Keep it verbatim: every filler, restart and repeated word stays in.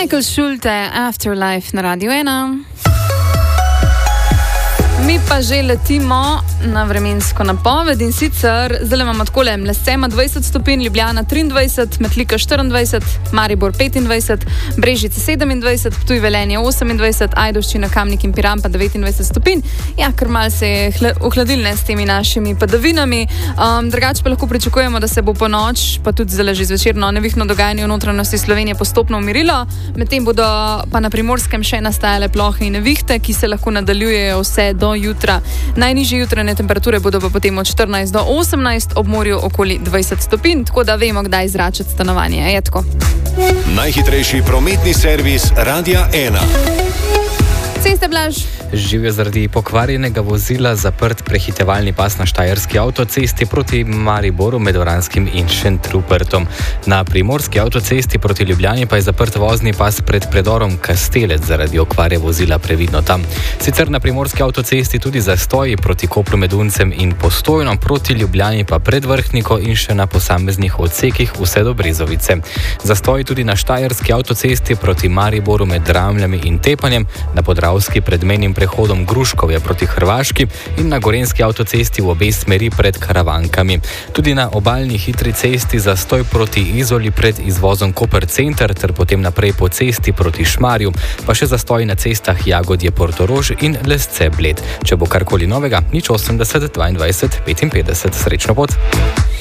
Michael Schulte, Afterlife na Radio ena. Mi pa že letimo na vremensko napoved in sicer zdaj imamo takole: Lesce ima dvajset stopinj, Ljubljana triindvajset, Metlika štiriindvajset, Maribor petindvajset, Brežice sedemindvajset, Ptuj, Velenje osemindvajset, Ajdovščina, Kamnik in Piran pa devetindvajset stopinj. Ja, ker malo se je ohladilne s temi našimi padavinami. Um, drugače pa lahko pričakujemo, da se bo po noč, pa tudi zdaj že zvečerno, nevihno dogajanje v notranjosti Slovenije postopno umirilo. Medtem bodo pa na Primorskem še nastajale plohe in nevihte, ki se lahko nadaljujejo vse do jutra. Najnižje jutranje temperature bodo pa potem od štirinajst do osemnajst, ob morju okoli dvajset stopinj, tako da vemo, kdaj zračati stanovanje. Je tako. Najhitrejši prometni servis Radia ena. Ceste, Blaž. Živijo zaradi pokvarjenega vozila zaprt prehitevalni pas na štajerski avtocesti proti Mariboru med Oranskim in Šentrupertom. Na primorski avtocesti proti Ljubljani pa je zaprt vozni pas pred predorom Kastelec zaradi okvare vozila, previdno tam. Sicer na primorski avtocesti tudi zastoji proti Kopru med Uncem in Postojno, proti Ljubljani pa pred Vrhniko in še na posameznih odsekih vse do Brezovice. Zastoji tudi na štajerski avtocesti proti Mariboru med Dramljami in Tepanjem, na Podravski pred mejnim prehodom Gruškovje proti Hrvaški in na gorenski avtocesti v obe smeri pred Karavankami. Tudi na obalni hitri cesti zastoj proti Izoli pred izvozom Koper center ter potem naprej po cesti proti Šmarju, pa še zastoj na cestah Jagodje Portorož in Lesce Bled. Če bo karkoli novega, nič osemdeset dvaindvajset petinpetdeset. Srečno pot!